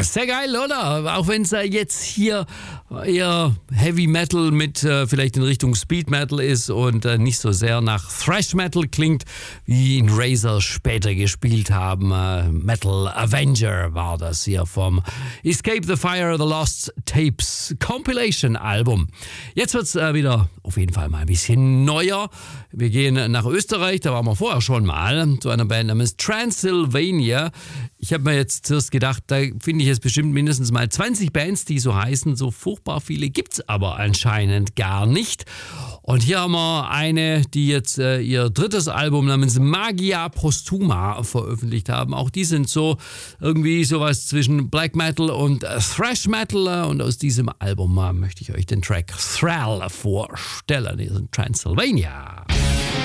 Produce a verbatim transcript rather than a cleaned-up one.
Sehr geil, oder? Auch wenn es äh, jetzt hier eher Heavy Metal mit äh, vielleicht in Richtung Speed Metal ist und äh, nicht so sehr nach Thrash Metal klingt, wie ihn Razor später gespielt haben. Äh, Metal Avenger war das hier vom Escape the Fire, The Lost Tapes Compilation Album. Jetzt wird's äh, wieder auf jeden Fall mal ein bisschen neuer. Wir gehen nach Österreich, da waren wir vorher schon mal, zu einer Band namens Transylvania. Ich habe mir jetzt zuerst gedacht, da finde ich jetzt bestimmt mindestens mal zwanzig Bands, die so heißen. So furchtbar viele gibt's aber anscheinend gar nicht. Und hier haben wir eine, die jetzt äh, ihr drittes Album namens Magia Postuma veröffentlicht haben. Auch die sind so irgendwie sowas zwischen Black Metal und äh, Thrash Metal. Und aus diesem Album äh, möchte ich euch den Track Thrall vorstellen. Hier sind Transylvania.